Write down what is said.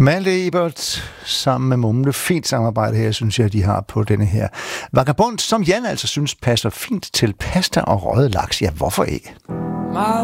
Malte Ebert sammen med Mumle. Fint samarbejde her, synes jeg, de har på denne her vagabond, som Jan altså synes passer fint til pasta og røget laks. Ja, hvorfor ikke?